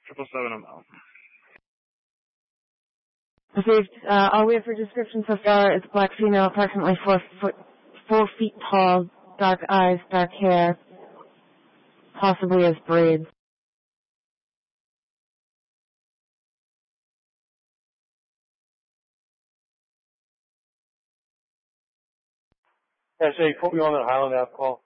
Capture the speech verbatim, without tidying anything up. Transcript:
Triple seven, I'm out. Received. Uh, all we have for description so far is a black female, approximately four foot, four feet tall, dark eyes, dark hair, possibly as braids. Yeah, so you put me on that Highland Ave call.